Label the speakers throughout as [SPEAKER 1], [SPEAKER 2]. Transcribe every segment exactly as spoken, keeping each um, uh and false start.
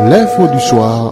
[SPEAKER 1] l'info du soir.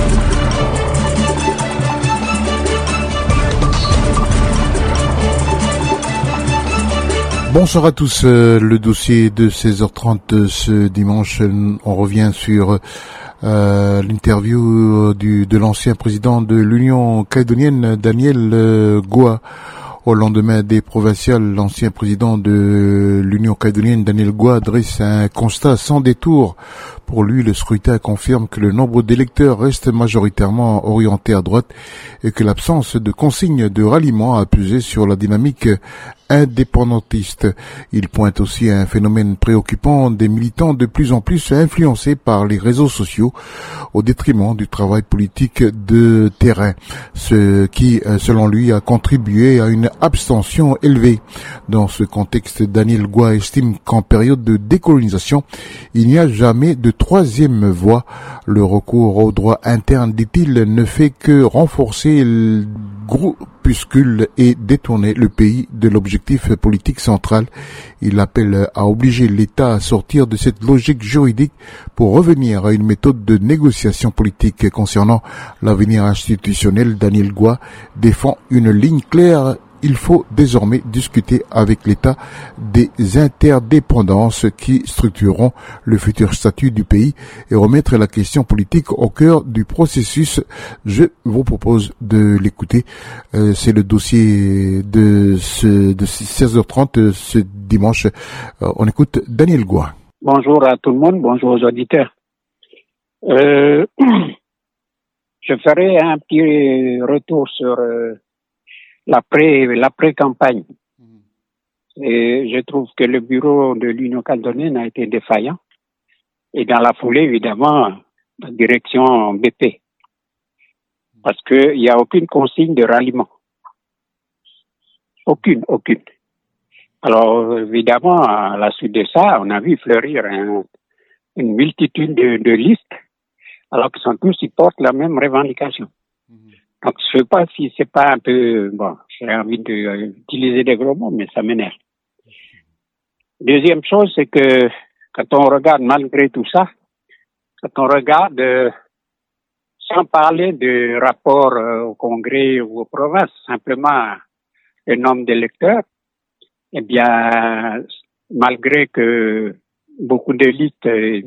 [SPEAKER 1] Bonsoir à tous, euh, le dossier de seize heures trente ce dimanche, on revient sur euh, l'interview du, de l'ancien président de l'Union calédonienne, Daniel euh, Goa. Au lendemain des provinciales, l'ancien président de l'Union calédonienne, Daniel Goa, dresse un constat sans détour. Pour lui, le scrutin confirme que le nombre d'électeurs reste majoritairement orienté à droite et que l'absence de consignes de ralliement a pesé sur la dynamique indépendantiste. Il pointe aussi à un phénomène préoccupant des militants de plus en plus influencés par les réseaux sociaux au détriment du travail politique de terrain, ce qui, selon lui, a contribué à une abstention élevée. Dans ce contexte, Daniel Goa estime qu'en période de décolonisation, il n'y a jamais de troisième voie. Le recours au droit interne, dit-il, ne fait que renforcer le groupuscule et détourner le pays de l'objectif politique central. Il appelle à obliger l'État à sortir de cette logique juridique pour revenir à une méthode de négociation politique. Concernant l'avenir institutionnel, Daniel Goa défend une ligne claire. Il faut désormais discuter avec l'État des interdépendances qui structureront le futur statut du pays et remettre la question politique au cœur du processus. Je vous propose de l'écouter. Euh, c'est le dossier de, ce, de seize heures trente ce dimanche. Euh, on écoute Daniel Goa.
[SPEAKER 2] Bonjour à tout le monde, bonjour aux auditeurs. Euh, je ferai un petit retour sur... Euh, L'après, l'après-campagne. Et je trouve que le bureau de l'Union calédonienne a été défaillant. Et dans la foulée, évidemment, la direction B P. Parce qu'il n'y a aucune consigne de ralliement. Aucune, aucune. Alors, évidemment, à la suite de ça, on a vu fleurir un, une multitude de, de listes, alors qu'ils sont tous, ils portent la même revendication. Donc, je ne sais pas si c'est pas un peu, bon, j'ai envie d'utiliser des gros mots, mais ça m'énerve. Deuxième chose, c'est que quand on regarde malgré tout ça, quand on regarde, euh, sans parler de rapport euh, au Congrès ou aux provinces, simplement le nombre d'électeurs, eh bien, malgré que beaucoup d'élites, euh,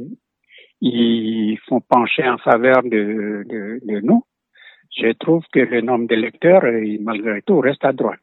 [SPEAKER 2] ils font pencher en faveur de, de, de nous, je trouve que le nombre d'électeurs, malgré tout, reste à droite.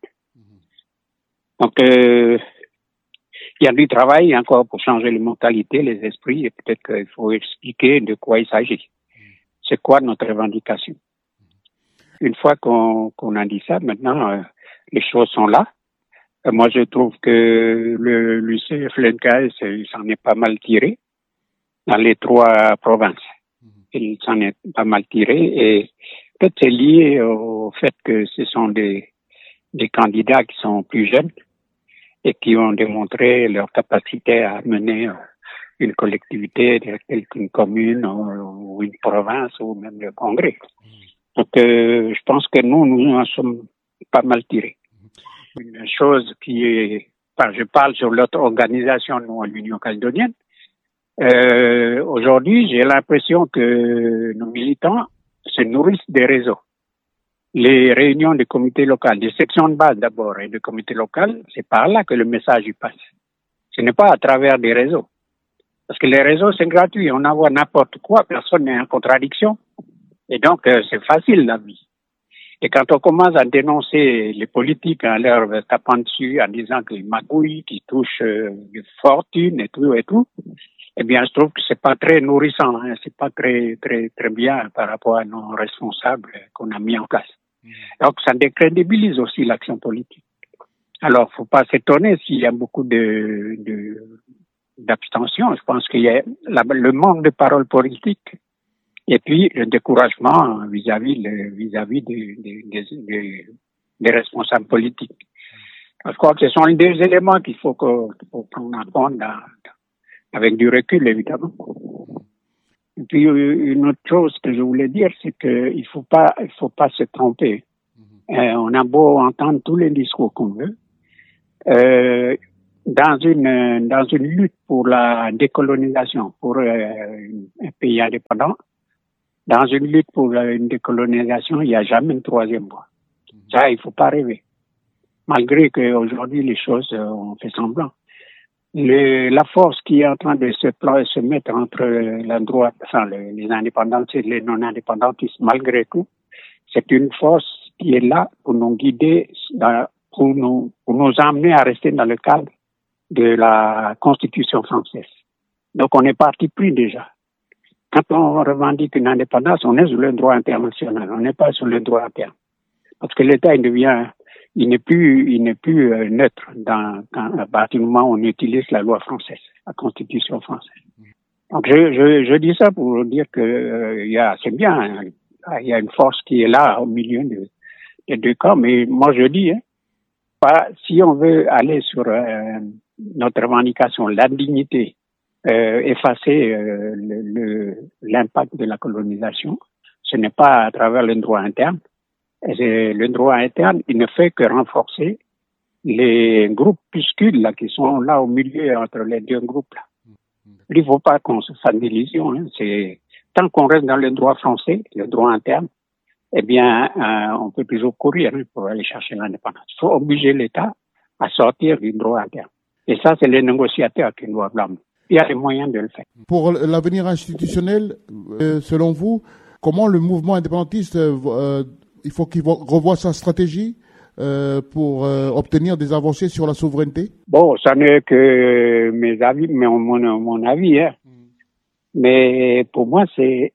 [SPEAKER 2] Donc, euh, il y a du travail encore pour changer les mentalités, les esprits, et peut-être qu'il faut expliquer de quoi il s'agit. C'est quoi notre revendication? Une fois qu'on, qu'on a dit ça, maintenant, euh, les choses sont là. Euh, moi, je trouve que le l'U C F L N K S, il s'en est pas mal tiré dans les trois provinces. Il s'en est pas mal tiré et peut-être c'est lié au fait que ce sont des, des candidats qui sont plus jeunes et qui ont démontré leur capacité à mener une collectivité, telle qu'une commune ou, ou une province ou même le Congrès. Donc, euh, je pense que nous, nous en sommes pas mal tirés. Une chose qui est, enfin, je parle sur l'autre organisation, nous, à l'Union calédonienne. Euh, aujourd'hui, j'ai l'impression que nos militants se nourrissent des réseaux. Les réunions des comités locaux, des sections de base d'abord et des comités locaux, c'est par là que le message y passe. Ce n'est pas à travers des réseaux. Parce que les réseaux, c'est gratuit. On envoie n'importe quoi, personne n'est en contradiction. Et donc, euh, c'est facile la vie. Et quand on commence à dénoncer les politiques en leur tapant dessus, en disant qu'ils magouillent, qu'ils touchent euh, des fortunes et tout et tout, eh bien, je trouve que c'est pas très nourrissant, hein, c'est pas très, très, très bien par rapport à nos responsables qu'on a mis en place. Mmh. Donc, ça décrédibilise aussi l'action politique. Alors, faut pas s'étonner s'il y a beaucoup de, de, d'abstention. Je pense qu'il y a la, le manque de parole politique et puis le découragement vis-à-vis, le, vis-à-vis des, des, des, des, des responsables politiques. Je crois que ce sont les deux éléments qu'il faut qu'on, qu'on en compte dans, avec du recul, évidemment. Et puis, une autre chose que je voulais dire, c'est qu'il faut pas, il faut pas se tromper. Mm-hmm. Euh, on a beau entendre tous les discours qu'on veut. Euh, dans une, dans une lutte pour la décolonisation, pour euh, un pays indépendant, Dans une lutte pour une décolonisation, il n'y a jamais une troisième voie. Ça, il faut pas rêver. Malgré qu'aujourd'hui, les choses euh, ont fait semblant. Le, la force qui est en train de se, se mettre entre la droite, enfin, les, les indépendantistes et les non-indépendantistes, malgré tout, c'est une force qui est là pour nous guider, dans, pour, nous, pour nous amener à rester dans le cadre de la Constitution française. Donc, on est parti pris déjà. Quand on revendique une indépendance, on est sur le droit international, on n'est pas sur le droit interne. Parce que l'État, il devient, il n'est plus, il n'est plus euh, neutre dans, dans, à partir du moment où on utilise la loi française, la Constitution française. Donc, je, je, je dis ça pour dire que euh, il y a, c'est bien, hein, il y a une force qui est là au milieu de, des deux camps, mais moi je dis, hein, pas, si on veut aller sur euh, notre revendication, la dignité, euh, effacer euh, le, le, l'impact de la colonisation, ce n'est pas à travers le droit interne. Et le droit interne, il ne fait que renforcer les groupuscules là qui sont là au milieu entre les deux groupes là. Il ne faut pas qu'on se fasse d'illusions. Hein. C'est tant qu'on reste dans le droit français, le droit interne, eh bien, euh, on peut toujours courir hein, pour aller chercher l'indépendance. Il faut obliger l'État à sortir du droit interne. Et ça, c'est les négociateurs qui doivent l'amener. Il y a les moyens de le faire.
[SPEAKER 1] Pour l'avenir institutionnel, euh, selon vous, comment le mouvement indépendantiste euh, il faut qu'il revoie sa stratégie euh, pour euh, obtenir des avancées sur la souveraineté?
[SPEAKER 2] Bon, ça n'est que mes avis, mais mon, mon avis. Hein. Mm. Mais pour moi, c'est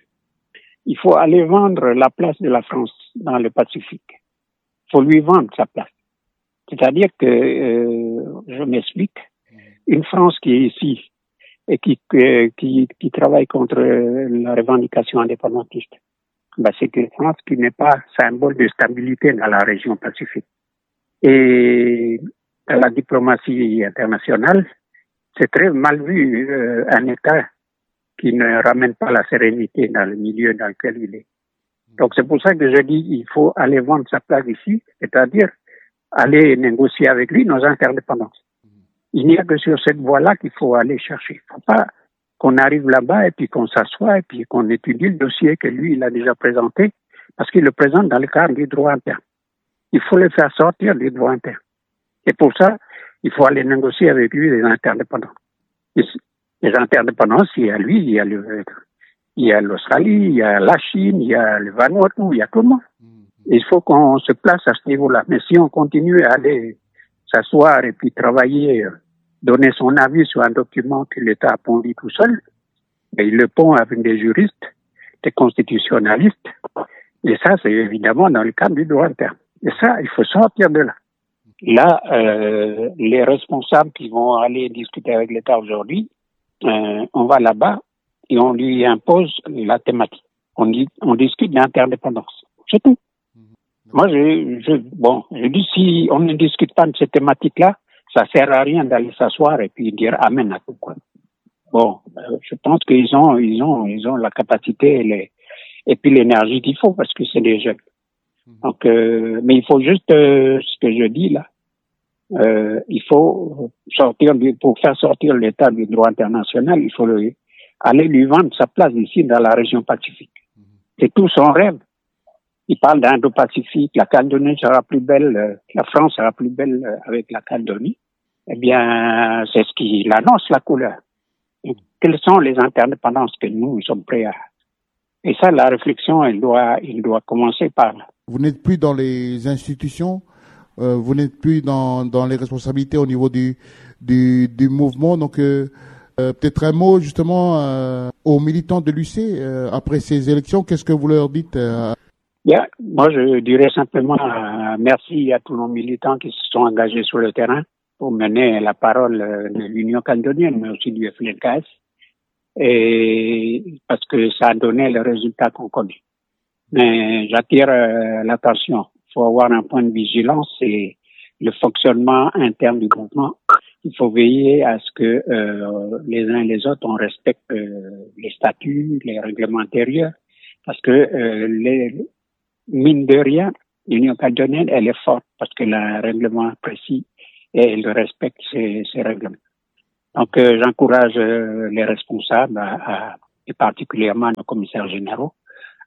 [SPEAKER 2] il faut aller vendre la place de la France dans le Pacifique. Il faut lui vendre sa place. C'est-à-dire que, euh, je m'explique, mm. une France qui est ici et qui, euh, qui, qui travaille contre la revendication indépendantiste, ben, c'est une France qui n'est pas symbole de stabilité dans la région Pacifique. Et dans la diplomatie internationale, c'est très mal vu euh, un État qui ne ramène pas la sérénité dans le milieu dans lequel il est. Donc c'est pour ça que je dis il faut aller vendre sa place ici, c'est-à-dire aller négocier avec lui nos interdépendances. Il n'y a que sur cette voie-là qu'il faut aller chercher. Il ne faut pas qu'on arrive là-bas et puis qu'on s'assoit et puis qu'on étudie le dossier que lui, il a déjà présenté, parce qu'il le présente dans le cadre du droit interne. Il faut le faire sortir du droit interne. Et pour ça, il faut aller négocier avec lui les interdépendants. Les interdépendances, il y a lui, il y a, le, il y a l'Australie, il y a la Chine, il y a le Vanuatu, il y a tout le monde. Et il faut qu'on se place à ce niveau-là. Mais si on continue à aller s'asseoir et puis travailler, donner son avis sur un document que l'État a pondu tout seul, et il le pond avec des juristes, des constitutionnalistes, et ça, c'est évidemment dans le cadre du droit interne. Et ça, il faut sortir de là. Là, euh, les responsables qui vont aller discuter avec l'État aujourd'hui, euh, on va là-bas et on lui impose la thématique. On, dit, on discute d'interdépendance. C'est tout. Moi, je, je, bon, je dis si on ne discute pas de cette thématique-là, ça sert à rien d'aller s'asseoir et puis dire amen à tout quoi. Bon, euh, je pense qu'ils ont, ils ont, ils ont la capacité et, les, et puis l'énergie qu'il faut parce que c'est des jeunes. Donc, euh, mais il faut juste euh, ce que je dis là. Euh, il faut sortir du, pour faire sortir l'État du droit international, il faut le, aller lui vendre sa place ici dans la région Pacifique. C'est tout son rêve. Il parle d'Indo-Pacifique, la Calédonie sera plus belle, euh, la France sera plus belle euh, avec la Calédonie. Eh bien, c'est ce qu'il annonce la couleur. Et quelles sont les interdépendances que nous, nous sommes prêts à... Et ça, la réflexion, elle doit, il doit commencer par là.
[SPEAKER 1] Vous n'êtes plus dans les institutions, euh, vous n'êtes plus dans, dans les responsabilités au niveau du, du, du mouvement. Donc, euh, euh, peut-être un mot justement euh, aux militants de l'U C euh, après ces élections. Qu'est-ce que vous leur dites euh...
[SPEAKER 2] Yeah. Moi, je dirais simplement euh, merci à tous nos militants qui se sont engagés sur le terrain pour mener la parole de l'Union calédonienne, mais aussi du F L N K S, et parce que ça a donné le résultat qu'on connaît. Mais j'attire euh, l'attention. Il faut avoir un point de vigilance et le fonctionnement interne du mouvement. Il faut veiller à ce que euh, les uns et les autres, on respecte euh, les statuts, les règlements intérieurs, parce que euh, les mine de rien, l'Union calédonienne, elle est forte parce qu'elle a un règlement précis et elle respecte ces, ces règlements. Donc, euh, j'encourage euh, les responsables, à, à, et particulièrement nos commissaires généraux,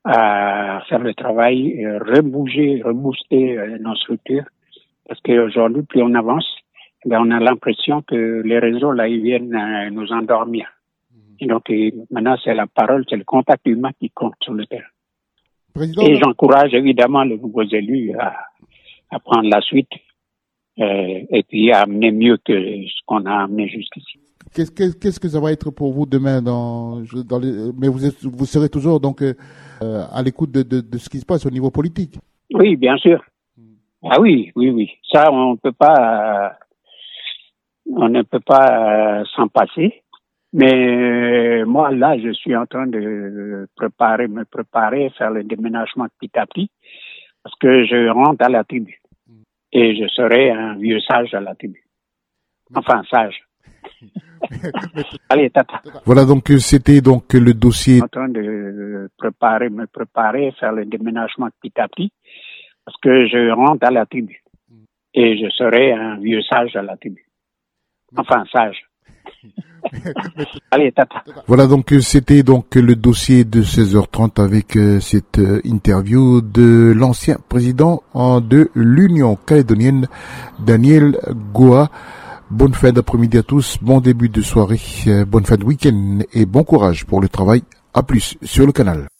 [SPEAKER 2] à faire le travail, euh, rebouger, rebooster euh, nos structures. Parce qu'aujourd'hui, plus on avance, ben, on a l'impression que les réseaux, là, ils viennent euh, nous endormir. Et donc, et maintenant, c'est la parole, c'est le contact humain qui compte sur le terrain. Président, et j'encourage évidemment les nouveaux élus à, à prendre la suite euh, et puis à amener mieux que ce qu'on a amené jusqu'ici.
[SPEAKER 1] Qu'est-ce, qu'est-ce que ça va être pour vous demain dans, dans les, mais vous, êtes, vous serez toujours donc euh, à l'écoute de, de, de ce qui se passe au niveau politique?
[SPEAKER 2] Oui, bien sûr. Ah oui, oui, oui. Ça, on peut pas, euh, on ne peut pas euh, s'en passer. Mais euh, moi, là, je suis en train de préparer, me préparer, faire le déménagement petit à petit, parce que je rentre à la tribu. Et je serai un vieux sage à la tribu. Enfin, sage. Allez, tata.
[SPEAKER 1] Voilà, donc c'était donc le dossier.
[SPEAKER 2] En train de préparer, me préparer, faire le déménagement petit à petit, parce que je rentre à la tribu. Et je serai un vieux sage à la tribu. Enfin, sage. Allez, tata.
[SPEAKER 1] Voilà, donc c'était donc le dossier de seize heures trente avec euh, cette euh, interview de l'ancien président euh, de l'Union calédonienne, Daniel Goa. Bonne fin d'après-midi à tous, bon début de soirée, euh, bonne fin de week-end et bon courage pour le travail. À plus sur le canal.